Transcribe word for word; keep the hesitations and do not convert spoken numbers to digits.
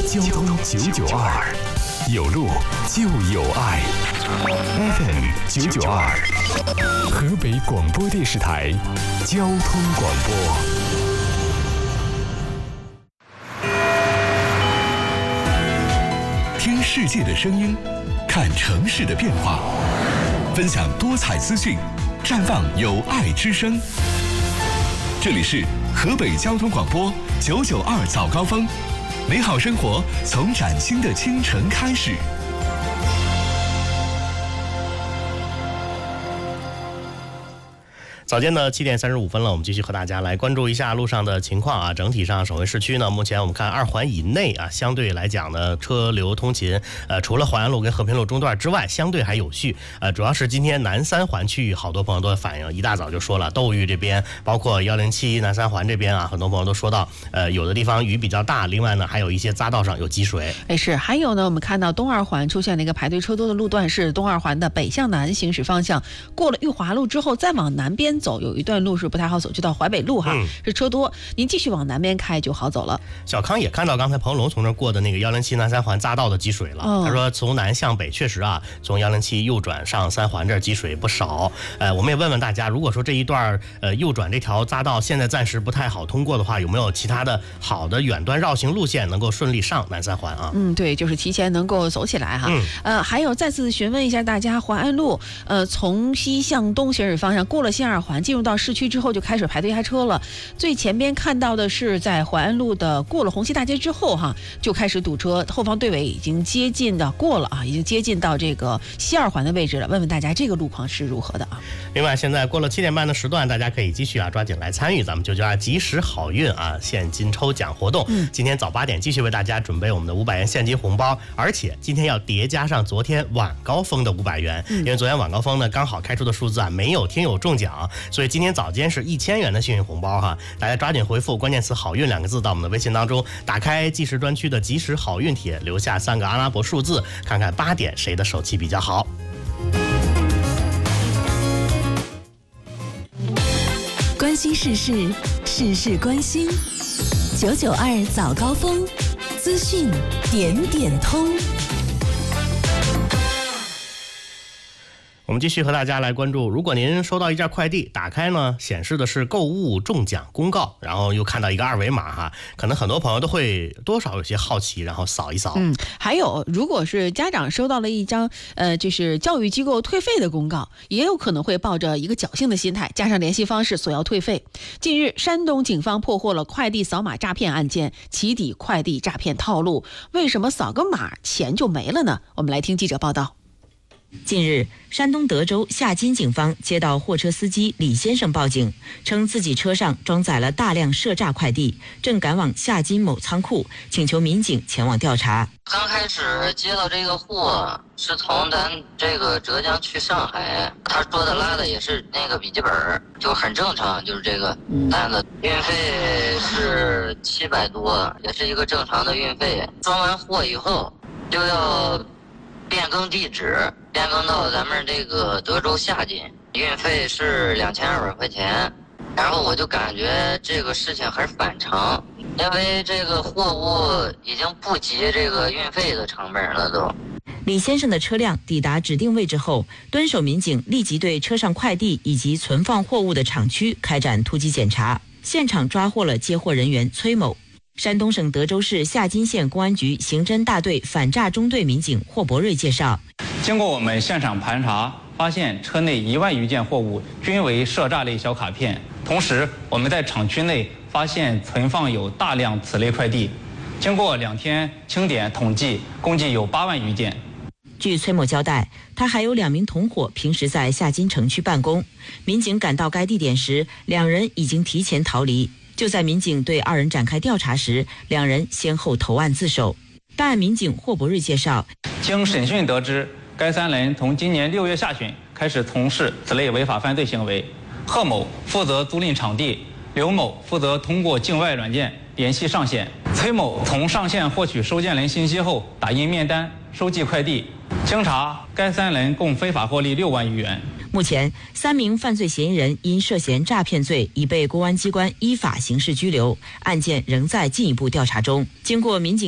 交通九九二，有路就有爱。F M 九九二，河北广播电视台交通广播。听世界的声音，看城市的变化，分享多彩资讯，绽放有爱之声。这里是河北交通广播九九二早高峰，美好生活从崭新的清晨开始。 早间的七点三十五分了，我们继续和大家来关注一下路上的情况啊。整体上，首回市区呢，目前我们看二环以内啊，相对来讲呢，车流通勤，呃，除了淮安路跟和平路中段之外，相对还有序。呃，主要是今天南三环区域，好多朋友都反映，一大早就说了，窦豫这边，包括幺零七南三环这边啊，很多朋友都说到，呃，有的地方雨比较大，另外呢，还有一些匝道上有积水。 哎，是，还有呢，我们看到东二环出现了一个排队车多的路段，是东二环的北向南行驶方向，过了裕华路之后，再往南边走，有一段路是不太好走，就到淮北路哈、嗯，是车多，您继续往南边开就好走了。 小康也看到刚才彭龙从这过的那个幺零七南三环匝道的积水了、哦，他说从南向北确实啊，从幺零七右转上三环这儿积水不少。呃，我们也问问大家，如果说这一段呃右转这条匝道现在暂时不太好通过的话，有没有其他的好的远端绕行路线能够顺利上南三环啊？ 嗯，对，就是提前能够走起来哈。嗯、呃，还有再次询问一下大家，淮安路呃从西向东行驶方向过了新二环，进入到市区之后就开始排队开车了。最前边看到的是在淮安路的过了红旗大街之后哈，就开始堵车，后方队尾已经接近的过了啊，已经接近到这个西二环的位置了。问问大家这个路况是如何的啊？ 另外，现在过了七点半的时段，大家可以继续啊抓紧来参与咱们九九二及时好运啊现金抽奖活动。嗯，今天早八点继续为大家准备我们的五百元现金红包，而且今天要叠加上昨天晚高峰的五百元、嗯，因为昨天晚高峰呢刚好开出的数字啊没有听友中奖，所以今天早间是一千元的幸运红包哈，大家抓紧回复关键词好运两个字到我们的微信当中，打开计时专区的及时好运帖，留下三个阿拉伯数字，看看八点谁的手气比较好。 关心时事，事事关心，九九二早高峰，资讯点点通。 我们继续和大家来关注，如果您收到一件快递，打开呢显示的是购物中奖公告，然后又看到一个二维码哈，可能很多朋友都会多少有些好奇，然后扫一扫。 嗯，还有如果是家长收到了一张呃就是教育机构退费的公告，也有可能会抱着一个侥幸的心态，加上联系方式索要退费。近日，山东警方破获了快递扫码诈骗案件，起底快递诈骗套路。为什么扫个码钱就没了呢？我们来听记者报道。 近日，山东德州夏津警方接到货车司机李先生报警，称自己车上装载了大量涉诈快递，正赶往夏津某仓库，请求民警前往调查。 刚开始接到这个货是从咱这个浙江去上海，他说的拉的也是那个笔记本，就很正常，就是这个单子运费是七百多，也是一个正常的运费。装完货以后就要变更地址，变更到咱们这个德州夏津，运费是两千二百块钱。然后我就感觉这个事情很反常，因为这个货物已经不及这个运费的成本了都。 李先生的车辆抵达指定位置后，蹲守民警立即对车上快递以及存放货物的厂区开展突击检查，现场抓获了接货人员崔某。山东省德州市夏津县公安局刑侦大队反诈中队民警霍博瑞介绍， 经过我们现场盘查，发现车内一万余件货物均为涉诈类小卡片，同时我们在厂区内发现存放有大量此类快递，经过两天清点统计，共计有八万余件。 据崔某交代，他还有两名同伙平时在夏津城区办公，民警赶到该地点时，两人已经提前逃离。就在民警对二人展开调查时，两人先后投案自首。办案民警霍博瑞介绍， 经审讯得知，该三人从今年六月下旬开始从事此类违法犯罪行为。贺某负责租赁场地，刘某负责通过境外软件联系上线，崔某从上线获取收件人信息后打印面单，收寄快递。经查，该三人共非法获利六万余元。 目前，三名犯罪嫌疑人因涉嫌诈骗罪已被公安机关依法刑事拘留，案件仍在进一步调查中。经过民警